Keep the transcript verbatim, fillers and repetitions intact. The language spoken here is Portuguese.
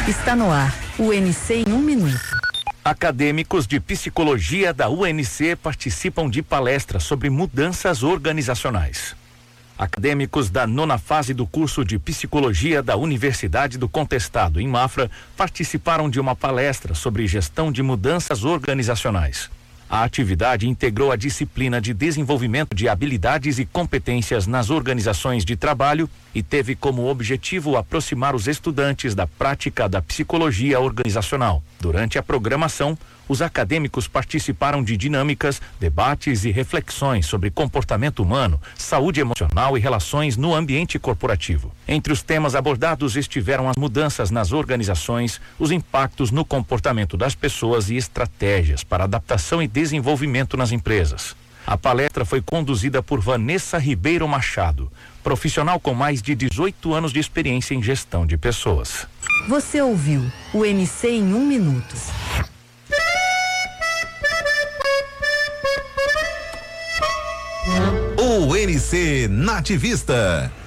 Está no ar, o U N C em um minuto. Acadêmicos de psicologia da U N C participam de palestra sobre mudanças organizacionais. Acadêmicos da nona fase do curso de psicologia da Universidade do Contestado, em Mafra, participaram de uma palestra sobre gestão de mudanças organizacionais. A atividade integrou a disciplina de desenvolvimento de habilidades e competências nas organizações de trabalho e teve como objetivo aproximar os estudantes da prática da psicologia organizacional. Durante a programação, os acadêmicos participaram de dinâmicas, debates e reflexões sobre comportamento humano, saúde emocional e relações no ambiente corporativo. Entre os temas abordados estiveram as mudanças nas organizações, os impactos no comportamento das pessoas e estratégias para adaptação e desenvolvimento nas empresas. A palestra foi conduzida por Vanessa Ribeiro Machado, profissional com mais de dezoito anos de experiência em gestão de pessoas. Você ouviu o U N C em um minuto. O U N C Nativista.